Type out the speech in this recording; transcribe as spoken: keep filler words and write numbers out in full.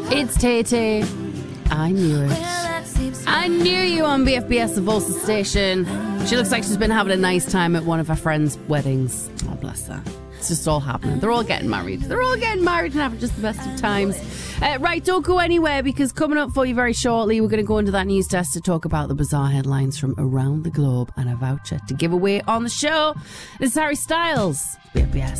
It's Tay Tay. I knew it. I knew you on B F B S, the Volsa station. She looks like she's been having a nice time at one of her friends' weddings. Oh, bless her. It's just all happening. They're all getting married. They're all getting married and having just the best of times. Uh, right, don't go anywhere, because coming up for you very shortly, we're going to go into that news desk to talk about the bizarre headlines from around the globe and a voucher to give away on the show. This is Harry Styles, B F B S.